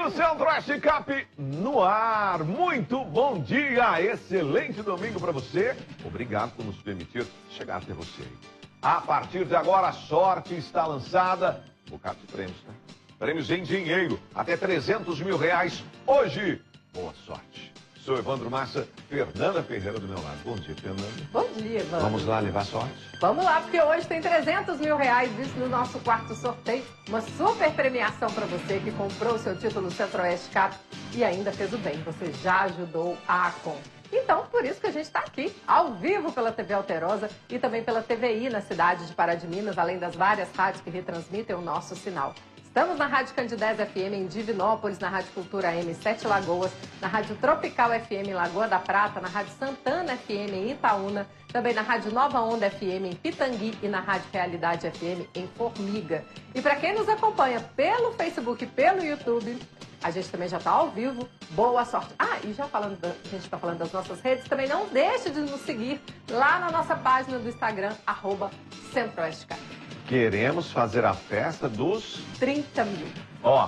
E o Centro-Oeste Cap no ar. Muito bom dia, excelente domingo para você. Obrigado por nos permitir chegar até você. A partir de agora, a sorte está lançada. Um bocado de prêmios, tá? Prêmios em dinheiro, até 300 mil reais hoje. Boa sorte. Sou Evandro Massa, Fernanda Ferreira do meu lado. Bom dia, Fernanda. Bom dia, Evandro. Vamos lá levar sorte? Vamos lá, porque hoje tem 300 mil reais, isso no nosso quarto sorteio. Uma super premiação para você que comprou o seu título Centro-Oeste Cap e ainda fez o bem. Você já ajudou a Acom. Então, por isso que a gente está aqui, ao vivo pela TV Alterosa e também pela TVI na cidade de Pará de Minas, além das várias rádios que retransmitem o nosso sinal. Estamos na Rádio Candidez FM em Divinópolis, na Rádio Cultura M Sete Lagoas, na Rádio Tropical FM em Lagoa da Prata, na Rádio Santana FM em Itaúna, também na Rádio Nova Onda FM em Pitangui e na Rádio Realidade FM em Formiga. E para quem nos acompanha pelo Facebook e pelo YouTube, a gente também já está ao vivo. Boa sorte. Ah, e já falando, a gente está falando das nossas redes, também não deixe de nos seguir lá na nossa página do Instagram, @CentroOesteCap. Queremos fazer a festa dos 30 mil. Ó,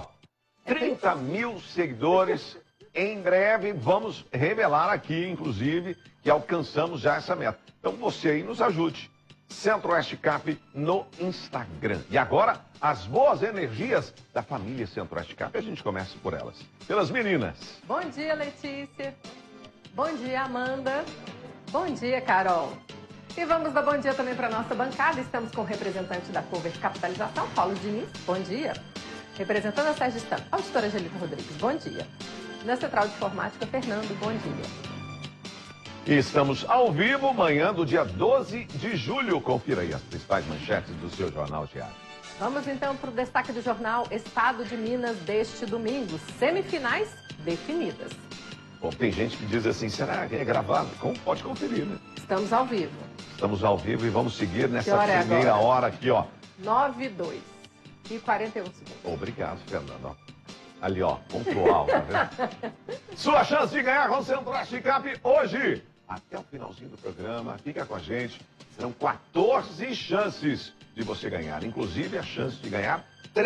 30 mil seguidores. Em breve vamos revelar aqui, inclusive, que alcançamos já essa meta. Então você aí nos ajude. Centro-Oeste Cap no Instagram. E agora, as boas energias da família Centro-Oeste Cap. A gente começa por elas. Pelas meninas. Bom dia, Letícia. Bom dia, Amanda. Bom dia, Carol. E vamos dar bom dia também para a nossa bancada. Estamos com o representante da Cover Capitalização, Paulo Diniz. Bom dia. Representando a Sérgio Stamp, auditora Angelita Rodrigues. Bom dia. Na Central de Informática, Fernando. Bom dia. E estamos ao vivo, manhã do dia 12 de julho. Confira aí as principais manchetes do seu Jornal Diário. Vamos então para o destaque do jornal Estado de Minas deste domingo. Semifinais definidas. Bom, tem gente que diz assim, será que é gravado? Como pode conferir, né? Estamos ao vivo. Estamos ao vivo e vamos seguir nessa hora primeira hora aqui, ó. 9:02 e 41 segundos. Obrigado, Fernando. Ali, ó, pontual, tá vendo? Sua chance de ganhar com o Centro-Oeste Cap hoje. Até o finalzinho do programa, fica com a gente. Serão 14 chances de você ganhar. Inclusive a chance de ganhar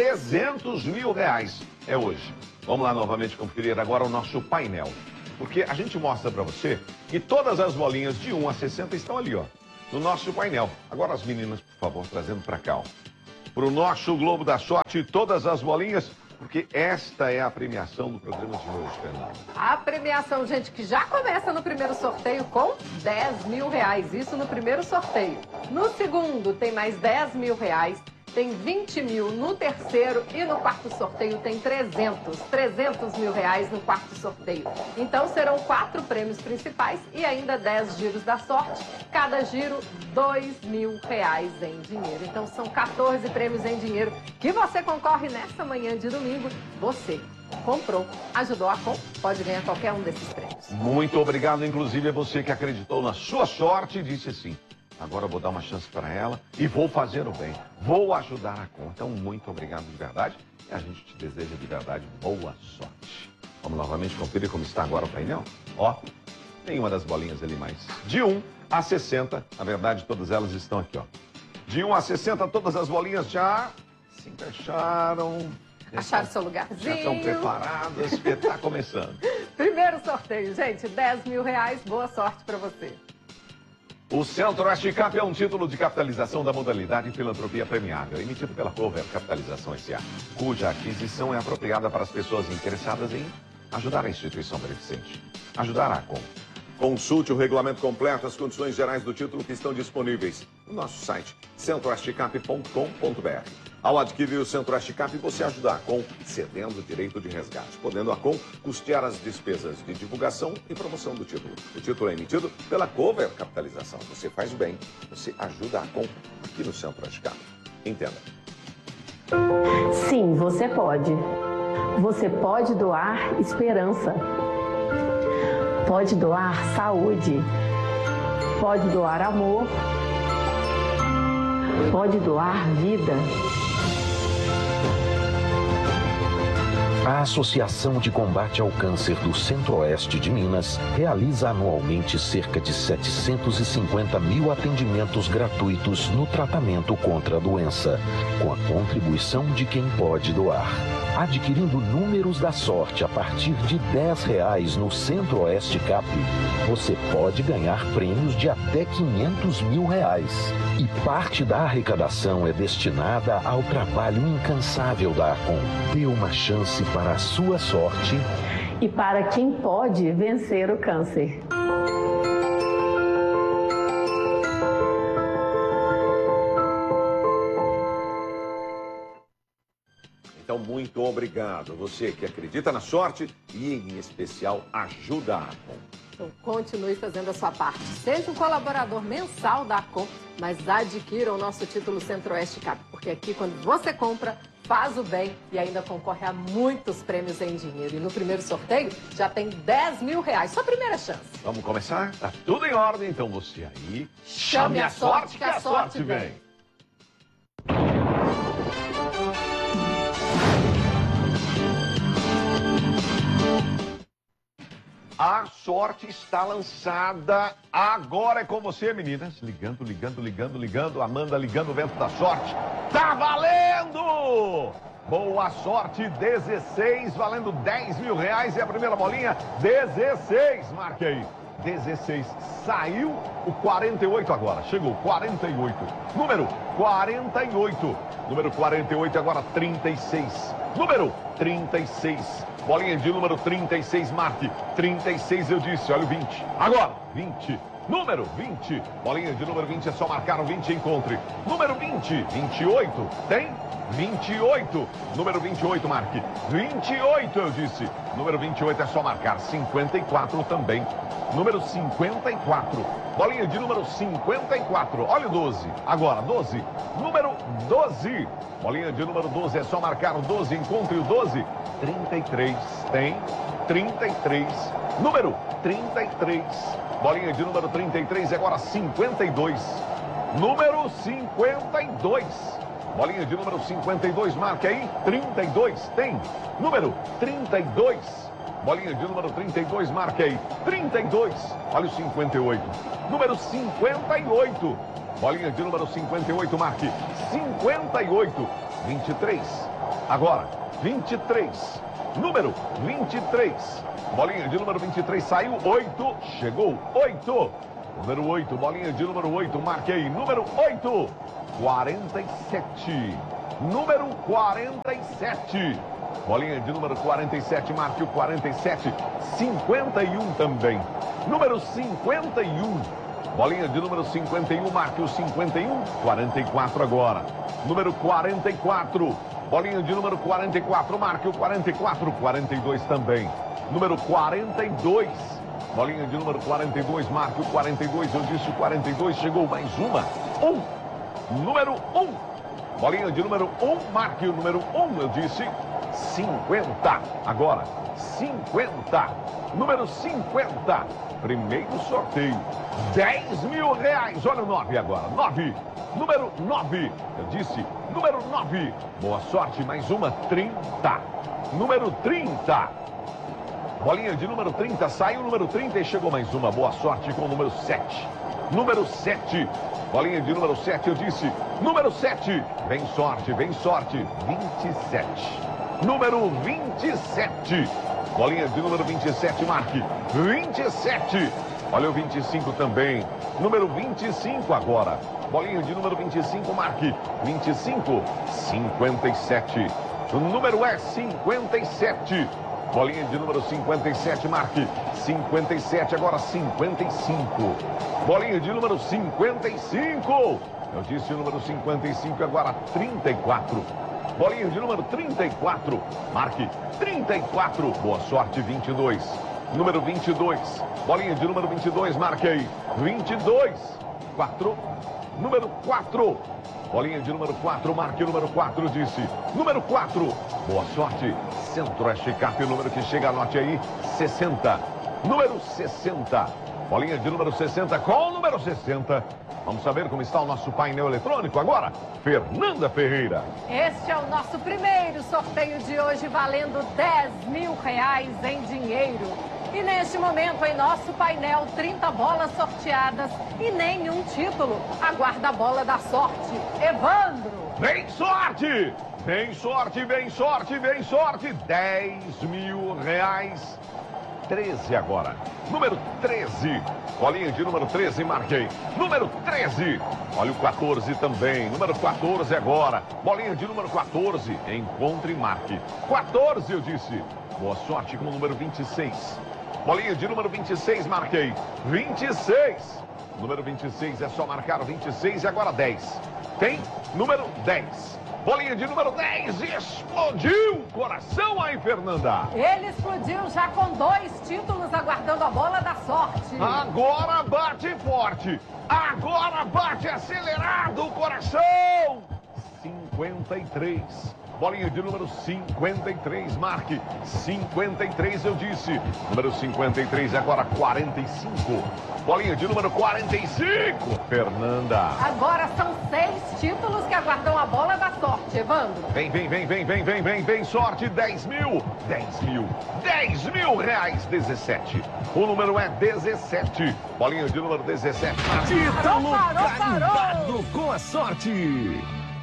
300 mil reais. É hoje. Vamos lá novamente conferir agora o nosso painel. Porque a gente mostra pra você que todas as bolinhas de 1 a 60 estão ali, ó, no nosso painel. Agora as meninas, por favor, trazendo pra cá, ó. Pro nosso Globo da Sorte, todas as bolinhas, porque esta é a premiação do programa de hoje, Fernando. A premiação, gente, que já começa no primeiro sorteio com 10 mil reais. Isso no primeiro sorteio. No segundo tem mais 10 mil reais. Tem 20 mil no terceiro e no quarto sorteio tem 300 mil reais no quarto sorteio. Então serão 4 prêmios principais e ainda 10 giros da sorte. Cada giro, 2 mil reais em dinheiro. Então são 14 prêmios em dinheiro que você concorre nessa manhã de domingo. Você comprou, ajudou a Acom, pode ganhar qualquer um desses prêmios. Muito obrigado, inclusive, a você que acreditou na sua sorte e disse assim. Agora eu vou dar uma chance para ela e vou fazer o bem. Vou ajudar a Acom. Então, muito obrigado de verdade. E a gente te deseja de verdade boa sorte. Vamos novamente conferir como está agora o painel? Ó, tem uma das bolinhas ali mais. De 1 a 60, na verdade todas elas estão aqui, ó. De 1 a 60, todas as bolinhas já se encaixaram. Acharam seu lugarzinho. Já estão preparadas, porque está começando. Primeiro sorteio, gente, 10 mil reais. Boa sorte para você. O Centro-Oeste Cap é um título de capitalização da modalidade Filantropia Premiável, emitido pela Cover Capitalização S.A., cuja aquisição é apropriada para as pessoas interessadas em ajudar a instituição beneficente. Ajudar a Acom. Consulte o regulamento completo, as condições gerais do título que estão disponíveis no nosso site, centroestecap.com.br. Ao adquirir o Centro-Oeste Cap, você ajuda a Acom cedendo o direito de resgate, podendo a Acom custear as despesas de divulgação e promoção do título. O título é emitido pela Cover Capitalização. Você faz o bem, você ajuda a Acom aqui no Centro-Oeste Cap. Entenda. Sim, você pode. Você pode doar esperança. Pode doar saúde. Pode doar amor. Pode doar vida. A Associação de Combate ao Câncer do Centro-Oeste de Minas realiza anualmente cerca de 750 mil atendimentos gratuitos no tratamento contra a doença, com a contribuição de quem pode doar. Adquirindo números da sorte a partir de R$10 no Centro-Oeste Cap, você pode ganhar prêmios de até R$500 mil. E parte da arrecadação é destinada ao trabalho incansável da ACOM. Dê uma chance para a sua sorte E para quem pode vencer o câncer. Então, muito obrigado. Você que acredita na sorte e, em especial, ajuda a ACOM. Então, continue fazendo a sua parte. Seja um colaborador mensal da ACOM, mas adquira o nosso título Centro-Oeste Cap, porque aqui, quando você compra, faz o bem e ainda concorre a muitos prêmios em dinheiro. E no primeiro sorteio, já tem R$10 mil. Sua primeira chance. Vamos começar? Tá tudo em ordem, então você aí... Chame a sorte, que a sorte vem. A sorte está lançada. Agora é com você, meninas. Ligando, ligando, ligando, ligando. Amanda ligando o vento da sorte. Tá valendo! Boa sorte, 16, valendo R$10 mil. É a primeira bolinha. 16, marque aí. 16, saiu o 48 agora. Chegou, 48. Número 48. Número 48, agora 36. Número 36. Bolinha de número 36, marque. 36 eu disse, olha o 20. Agora, 20. Número 20. Bolinha de número 20, é só marcar o 20 e encontre. Número 20. 28. Tem? 28. Número 28, marque. 28 eu disse. Número 28 é só marcar. 54 também. Número 54. Bolinha de número 54. Olha o 12. Agora, 12. Número 12. Bolinha de número 12 é só marcar o 12. Encontre o 12. 33. Tem? 33. Número 33. Bolinha de número 33, agora 52. Número 52. Bolinha de número 52, marque aí. 32, tem. Número 32. Bolinha de número 32, marque aí. 32. Olha o 58. Número 58. Bolinha de número 58, marque. 58. 23. Agora, 23. Número 23. Bolinha de número 23, saiu 8, chegou 8. Número 8, bolinha de número 8, marque aí. Número 8, 47. Número 47. Bolinha de número 47, marque o 47. 51 também. Número 51. Bolinha de número 51, marque o 51. 44 agora. Número 44. Bolinha de número 44, marque o 44. 42 também. Número 42. Bolinha de número 42, marque o 42. Eu disse o 42, chegou mais uma. 1. Número 1. Bolinha de número 1, marque o número 1. Eu disse 50. Agora, 50. Número 50. Primeiro sorteio. R$10 mil. Olha o 9 agora. 9. Número 9. Eu disse número 9. Boa sorte, mais uma. 30. Número 30. Bolinha de número 30, saiu o número 30 e chegou mais uma. Boa sorte com o número 7. Número 7. Bolinha de número 7, eu disse. Número 7. Vem sorte, vem sorte. 27. Número 27. Bolinha de número 27, marque. 27. Olha o 25 também. Número 25 agora. Bolinha de número 25, marque. 25. 57. O número é 57. Bolinha de número 57, marque. 57, agora 55. Bolinha de número 55. Eu disse o número 55, agora 34. Bolinha de número 34, marque. 34, boa sorte, 22. Número 22. Bolinha de número 22, marque aí. 22. 4. Número 4. Bolinha de número 4, marque o número 4, disse. Número 4. Boa sorte. Centro-Oeste Cap, o número que chega, anote aí. 60. Número 60. Bolinha de número 60 com o número 60. Vamos saber como está o nosso painel eletrônico agora. Fernanda Ferreira. Este é o nosso primeiro sorteio de hoje, valendo R$10.000 em dinheiro. E neste momento, em nosso painel, 30 bolas sorteadas e nenhum título. Aguarda a bola da sorte. Evandro. Vem sorte! Vem sorte, vem sorte, vem sorte. R$10.000. 13 agora. Número 13. Bolinha de número 13, marquei. Número 13. Olha o 14 também. Número 14 agora. Bolinha de número 14. Encontre e marque. 14, eu disse. Boa sorte com o número 26. Bolinha de número 26, marquei. 26. Número 26 é só marcar 26 e agora 10. Tem número 10. Bolinha de número 10, explodiu o coração aí, Fernanda. Ele explodiu já com 2 títulos, aguardando a bola da sorte. Agora bate forte, agora bate acelerado o coração. 53. Bolinha de número 53, marque. 53, eu disse. Número 53, agora 45. Bolinha de número 45, Fernanda. Agora são 6 títulos que aguardam a bola da sorte, Evandro. Vem, sorte, 10.000. 10.000 17. O número é 17. Bolinha de número 17. Título carimbado com a sorte.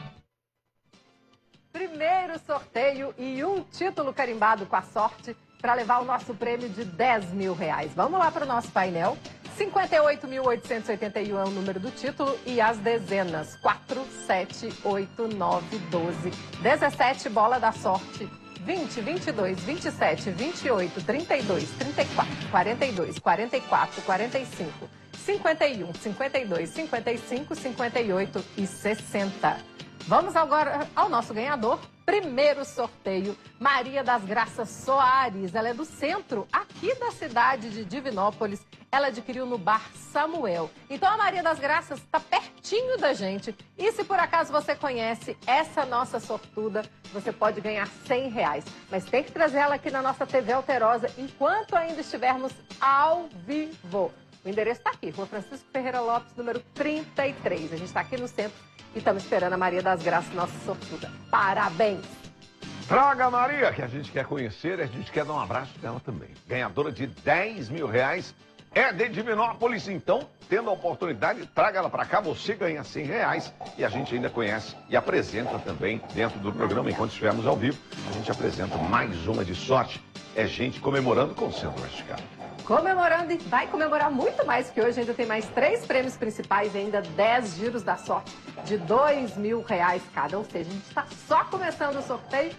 Primeiro sorteio e um título carimbado com a sorte para levar o nosso prêmio de R$10.000. Vamos lá para o nosso painel. 58.881 é o número do título e as dezenas. 4, 7, 8, 9, 12, 17, bola da sorte. 20, 22, 27, 28, 32, 34, 42, 44, 45, 51, 52, 55, 58 e 60. Vamos agora ao nosso ganhador. Primeiro sorteio, Maria das Graças Soares. Ela é do centro, aqui da cidade de Divinópolis. Ela adquiriu no Bar Samuel. Então a Maria das Graças está pertinho da gente. E se por acaso você conhece essa nossa sortuda, você pode ganhar R$100. Mas tem que trazer ela aqui na nossa TV Alterosa enquanto ainda estivermos ao vivo. O endereço está aqui, Rua Francisco Ferreira Lopes, número 33. A gente está aqui no centro e estamos esperando a Maria das Graças, nossa sortuda. Parabéns! Traga a Maria, que a gente quer conhecer e a gente quer dar um abraço dela também. Ganhadora de R$10.000 é de Divinópolis, então, tendo a oportunidade, traga ela para cá, você ganha R$100 e a gente ainda conhece e apresenta também dentro do programa, enquanto estivermos ao vivo, a gente apresenta mais uma de sorte. É gente comemorando com o Centro-Oeste Cap. Comemorando e vai comemorar muito mais, que hoje ainda tem mais 3 prêmios principais e ainda 10 giros da sorte de R$2.000 cada. Ou seja, a gente está só começando o sorteio